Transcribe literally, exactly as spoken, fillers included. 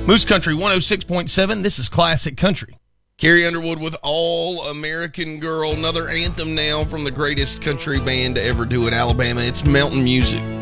Moose Country one oh six point seven. This is Classic Country. Carrie Underwood with All American Girl. Another anthem now from the greatest country band to ever do it, Alabama. It's Mountain Music.